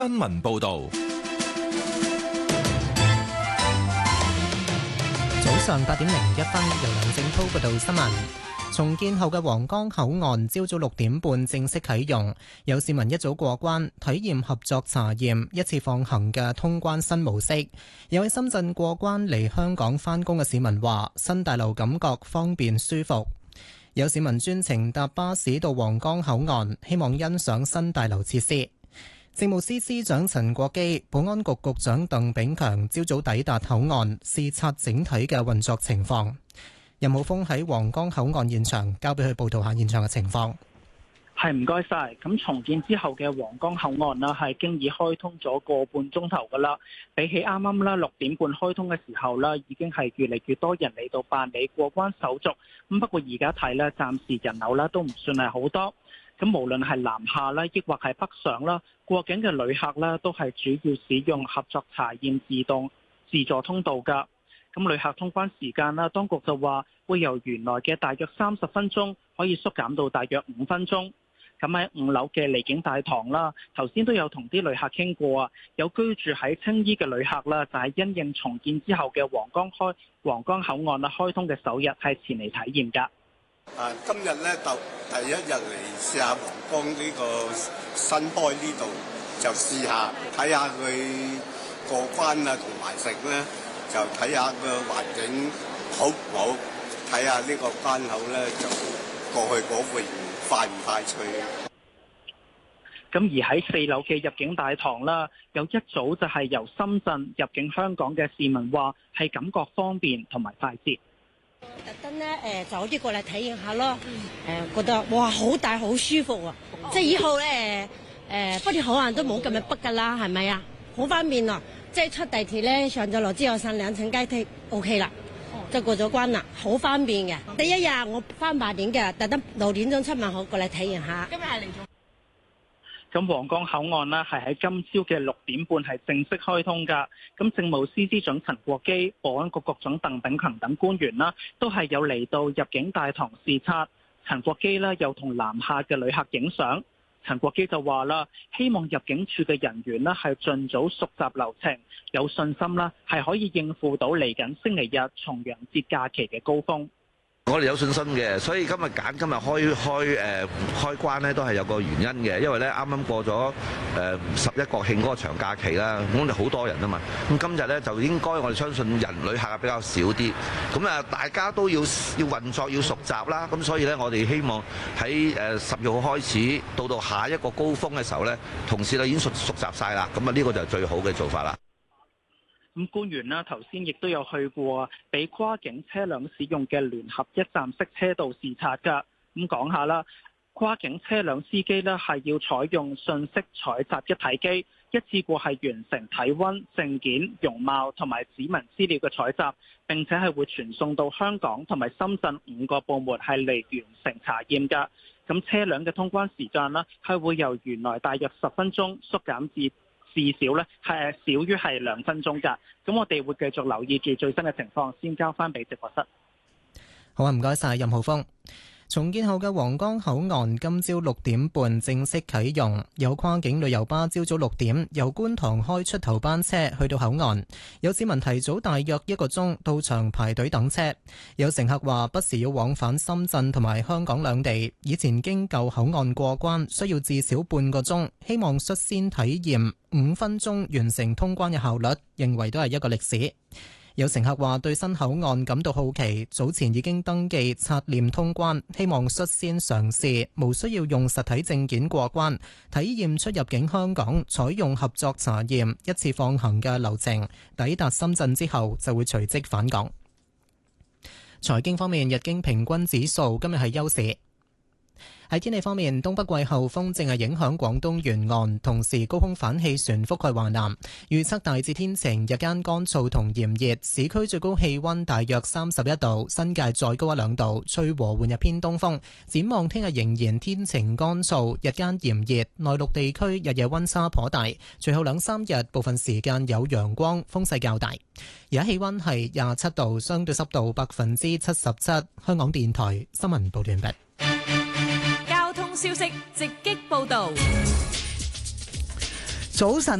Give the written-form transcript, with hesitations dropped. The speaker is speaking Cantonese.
新聞報導。 早上8:01，由梁正滔報道新聞。重建後嘅皇崗口岸朝早6點半正式啟用，有市民一早過關體驗合作查驗一次放行嘅通關新模式。有喺深圳過關嚟香港返工嘅市民話，新大樓感覺方便舒服。有市民專程搭巴士到皇崗口岸，希望欣賞新大樓設施。政務司司長陳國基、保安局局長鄧炳強朝早抵達口岸視察整體嘅運作情況。任浩峰喺皇崗口岸現場，交俾佢報道下現場嘅情況。 係，唔該晒。咁重建之後嘅皇崗口岸啦，係經已開通咗個半鐘頭噶啦。比起啱啱啦6點半開通嘅時候啦，已經係越嚟越多人嚟到辦理過關手續。咁不過而家睇咧，暫時人流啦都唔算係好多。咁無論係南下啦，抑或係北上啦，過境嘅旅客咧都係主要使用合作查驗自助通道噶。咁旅客通關時間啦，當局就話會由原來嘅大約30分鐘可以縮減到大約5分鐘。咁喺5樓嘅離境大堂啦，頭先都有同啲旅客傾過啊，有居住喺青衣嘅旅客啦，就係因應重建之後嘅皇崗口岸啦開通嘅首日係前嚟體驗㗎。 今日咧就第一日嚟試下皇崗呢個新開呢度，就試下睇下佢過關啊，同埋食咧就睇下個環境好唔好，睇下呢個關口咧就過去嗰邊快唔快脆。 咁而喺4樓嘅入境大堂啦，有一早就係由深圳入境香港嘅市民話係感覺方便同埋快捷。 特登咧早啲過嚟體驗下咯，覺得哇好大好舒服啊！即係以後咧北鐵口岸都冇咁樣逼噶啦，係咪啊？好方便啊！即係出地鐵咧，上咗樓之後上2層階梯 OK 啦，就過咗關啦，好方便嘅。第一日我翻8點嘅，特登6點鐘出門口過嚟體驗下。今日係嚟咗。 咁皇崗口岸呢，係喺今朝嘅6點半係正式開通㗎。咁政務司司長陳國基、保安局局長鄧炳強等官員啦，都係有嚟到入境大堂視察。陳國基呢又同南下嘅旅客影相。陳國基就話啦，希望入境處嘅人員呢係盡早熟習流程，有信心啦係可以應付到嚟緊星期日重陽節假期嘅高峰。 我哋有信心嘅，所以今日開關咧都係有個原因嘅，因為咧啱啱過咗11國慶嗰個長假期啦，咁我哋好多人啊嘛，咁今日咧就應該我哋相信旅客比較少啲，咁啊大家都要運作要熟習啦，咁所以咧我哋希望喺10月號開始到下一個高峰嘅時候咧，同事咧已經熟習晒啦，咁啊呢個就係最好嘅做法啦。 咁官員啦，頭先亦都有去過俾跨境車輛使用嘅聯合一站式車道視察㗎。咁講下啦，跨境車輛司機呢係要採用信息採集一體機，一次過係完成體温、證件、容貌同埋指紋資料嘅採集，並且係會傳送到香港同埋深圳5個部門係嚟完成查驗㗎。咁車輛嘅通關時間呢係會由原來大約10分鐘縮減至少咧係少於係2分鐘㗎。咁我哋會繼續留意住最新嘅情況，先交翻俾直播室。 好啊，唔該晒任浩峰。重建後嘅皇崗口岸今朝6點半正式啟用，有跨境旅遊巴朝早6點由觀塘開出頭班車去到口岸，有市民提早大約1個鐘到場排隊等車。有乘客話不時要往返深圳同埋香港兩地，以前經舊口岸過關需要至少半個鐘，希望率先體驗5分鐘完成通關嘅效率，認為都係一個歷史。有乘客話對新口岸感到好奇，早前已經登記刷臉通關，希望率先嘗試無需要用實體證件過關，體驗出入境香港採用合作查驗一次放行嘅流程。抵達深圳之後就會隨即返港。財經方面，日經平均指數今日係休市。喺天氣方面，東北季候風正係影響廣東沿岸，同時高空反氣旋覆蓋華南。預測大致天晴，日間乾燥同炎熱，市區最高氣溫大約31度，新界再高1-2度，吹和緩日偏東風。展望聽日仍然天晴乾燥，日間炎熱，內陸地區日夜溫差頗大。隨後2-3日部分時間有陽光，風勢較大。而家氣溫係27度，相對濕度77%。香港電台新聞報道完畢。 消息直擊報道。 早晨。